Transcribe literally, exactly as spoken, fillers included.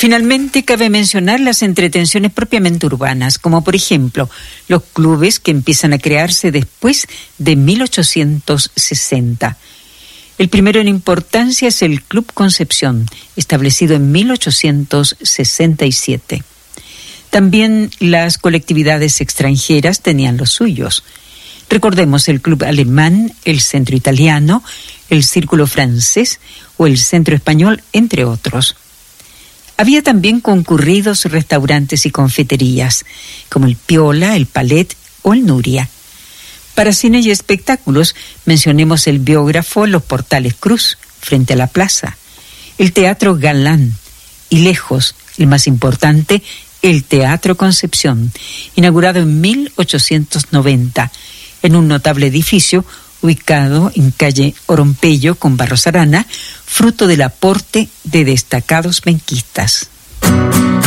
Finalmente, cabe mencionar las entretenciones propiamente urbanas, como por ejemplo los clubes que empiezan a crearse después de mil ochocientos sesenta. El primero en importancia es el Club Concepción, establecido en mil ochocientos sesenta y siete. También las colectividades extranjeras tenían los suyos. Recordemos el Club Alemán, el Centro Italiano, el Círculo Francés o el Centro Español, entre otros. Había también concurridos restaurantes y confiterías, como el Piola, el Palet o el Nuria. Para cine y espectáculos, mencionemos el Biógrafo, los Portales Cruz, frente a la plaza, el Teatro Galán y lejos, el más importante, el Teatro Concepción, inaugurado en mil ochocientos noventa, en un notable edificio ubicado en calle Orompello con Barros Arana, fruto del aporte de destacados benquistas.